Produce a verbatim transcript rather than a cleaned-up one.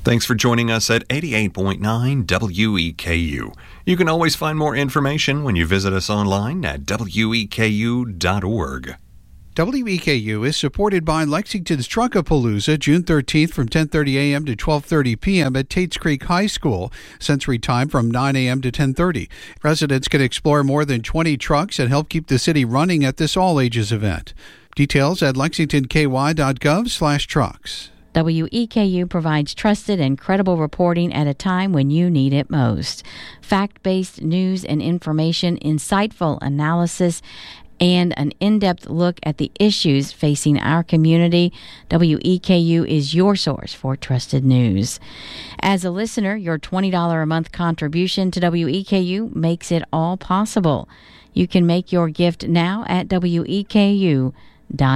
Thanks for joining us at eighty-eight point nine W E K U. You can always find more information when you visit us online at W E K U dot org. W E K U is supported by Lexington's Truckapalooza, June thirteenth from ten thirty a.m. to twelve thirty p.m. at Tates Creek High School. Sensory time from nine a.m. to ten thirty. Residents can explore more than twenty trucks and help keep the city running at this all-ages event. Details at lexington k y dot gov slash trucks. W E K U provides trusted and credible reporting at a time when you need it most. Fact-based news and information, insightful analysis, and an in-depth look at the issues facing our community. W E K U is your source for trusted news. As a listener, your twenty dollars a month contribution to W E K U makes it all possible. You can make your gift now at W E K U dot org.